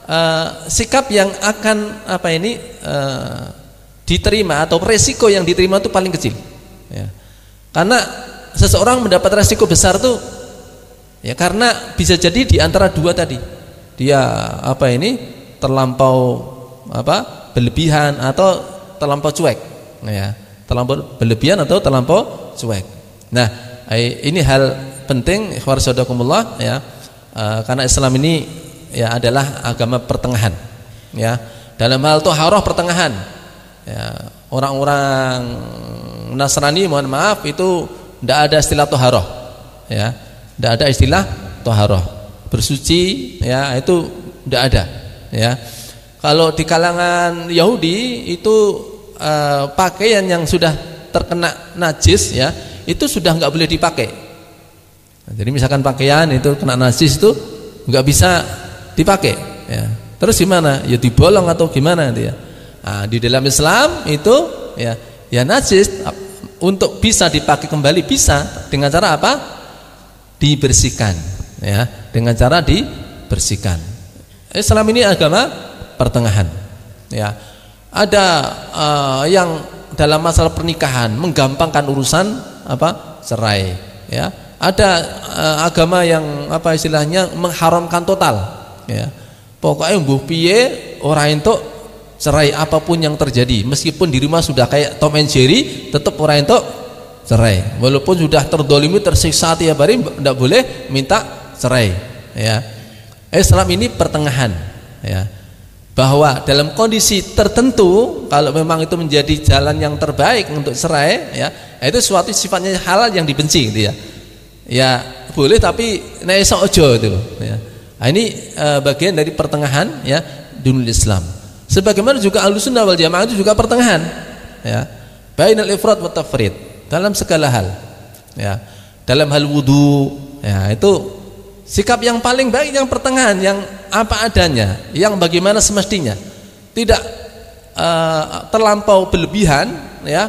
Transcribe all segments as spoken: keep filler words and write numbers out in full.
uh, sikap yang akan apa ini uh, diterima atau resiko yang diterima itu paling kecil. Ya. Karena seseorang mendapat resiko besar tuh ya karena bisa jadi di antara dua tadi. Dia apa ini terlampau apa berlebihan atau terlampau cuek. Ya, terlampau berlebihan atau terlampau cuek. Nah, ini hal penting ikhwanakumullah ya. Uh, karena Islam ini ya adalah agama pertengahan ya. Dalam hal thaharah pertengahan. Ya, orang-orang Nasrani mohon maaf itu tidak ada istilah thaharah. Ya, tidak ada istilah thaharah. Bersuci ya itu tidak ada ya. Kalau di kalangan Yahudi itu uh, pakaian yang sudah terkena najis ya, itu sudah enggak boleh dipakai. Nah, jadi misalkan pakaian itu kena najis itu nggak bisa dipakai, ya. Terus gimana? Ya dibolong atau gimana dia? Nah, di dalam Islam itu ya, ya najis untuk bisa dipakai kembali bisa dengan cara apa? Dibersihkan, ya. Dengan cara dibersihkan. Islam ini agama pertengahan, ya. Ada uh, yang dalam masalah pernikahan menggampangkan urusan apa? Cerai, ya. Ada uh, agama yang apa istilahnya mengharamkan total ya. Pokoknya mbuh piye ora entuk cerai apapun yang terjadi, meskipun di rumah sudah kayak Tom and Jerry tetap ora entuk cerai. Walaupun sudah terdolimi tersiksa tiap hari tidak boleh minta cerai ya. Islam ini pertengahan ya. Bahwa dalam kondisi tertentu kalau memang itu menjadi jalan yang terbaik untuk cerai ya, itu suatu sifatnya halal yang dibenci gitu ya. Ya boleh tapi nek iso aja itu ya. Nah, ini uh, bagian dari pertengahan ya dunia Islam. Sebagaimana juga Ahlussunnah wal Jamaah itu juga pertengahan ya. Bainal ifrat wa tafrid dalam segala hal. Ya. Dalam hal wudu ya itu sikap yang paling baik yang pertengahan, yang apa adanya, yang bagaimana semestinya. Tidak uh, terlampau berlebihan ya.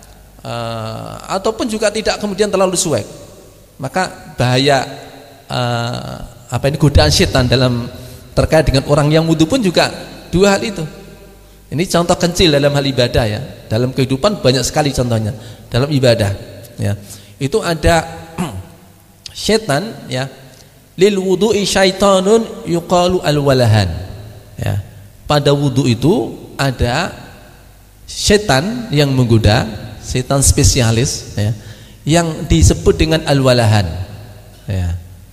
Uh, ataupun juga tidak kemudian terlalu suwek. Maka bahaya uh, apa ini godaan setan dalam terkait dengan orang yang wudu pun juga dua hal itu. Ini contoh kecil dalam hal ibadah ya. Dalam kehidupan banyak sekali contohnya. Dalam ibadah ya. Itu ada setan ya. Lil wudu'i syaitanun yuqalu al-walahan. Ya. Pada wudu itu ada setan yang menggoda, setan spesialis ya. Yang disebut dengan al-walahan ya.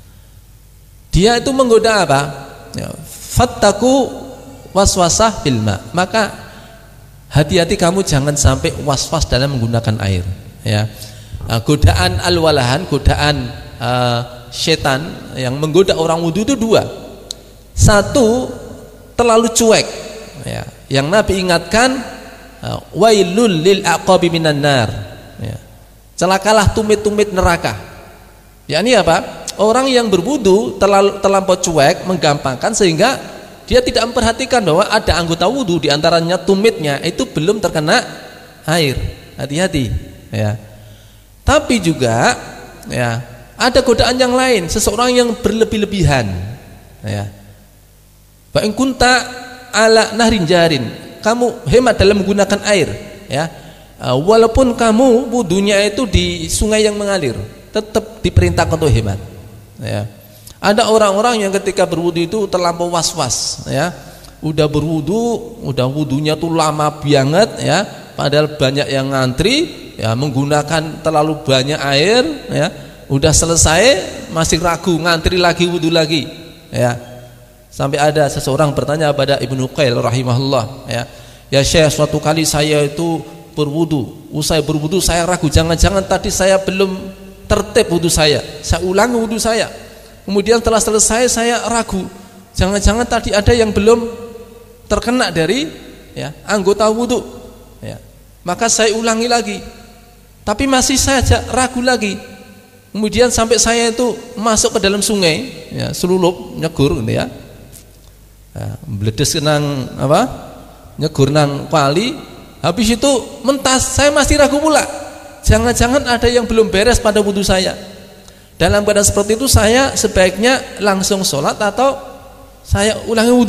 Dia itu menggoda apa? Ya. Fattaku waswasah bil ma. Maka hati-hati kamu jangan sampai waswas dalam menggunakan air ya. Nah, godaan al-walahan, godaan uh, setan yang menggoda orang wudu itu dua. Satu, terlalu cuek ya. Yang Nabi ingatkan uh, wailul lil aqabi minan nar ya. Celakalah tumit-tumit neraka. Yakni apa? Orang yang berwudu terlalu terlampau cuek, menggampangkan sehingga dia tidak memperhatikan bahwa ada anggota wudu di antaranya tumitnya itu belum terkena air. Hati-hati ya. Tapi juga ya, ada godaan yang lain, seseorang yang berlebih-lebihan ya. Ba'in kunta ala nahrin jarin. Kamu hemat dalam menggunakan air ya. Walaupun kamu wudunya itu di sungai yang mengalir, tetap diperintahkan untuk hemat ya. Ada orang-orang yang ketika berwudu itu terlampau was-was ya. Udah berwudu, udah wudunya tuh lama banget ya, padahal banyak yang ngantri ya, menggunakan terlalu banyak air ya. Udah selesai masih ragu, ngantri lagi, wudu lagi ya. Sampai ada seseorang bertanya kepada Ibnu Qail rahimahullah ya. Ya Syekh, suatu kali saya itu berwudu, usai berwudu saya ragu, jangan-jangan tadi saya belum tertib wudu saya. Saya ulangi wudu saya. Kemudian setelah selesai saya ragu, jangan-jangan tadi ada yang belum terkena dari ya, anggota wudu ya. Maka saya ulangi lagi. Tapi masih saja ragu lagi. Kemudian sampai saya itu masuk ke dalam sungai ya, selulup nyegur gitu ya. Nah, bledes nang apa? Nyegur nang kali. Habis itu mentas, saya masih ragu pula. Jangan-jangan ada yang belum beres pada wudu saya. Dalam keadaan seperti itu saya sebaiknya langsung sholat atau saya ulangi wudu